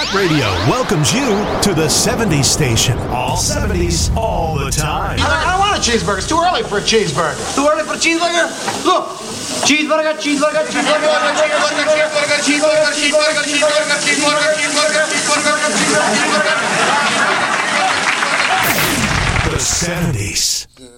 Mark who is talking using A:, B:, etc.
A: Cat Radio welcomes you to the 70s station. All 70s, all the time.
B: I don't want a cheeseburger. It's too early for a cheeseburger. Too early for a cheeseburger? Look. Cheeseburger, cheeseburger, cheeseburger,
A: The 70s.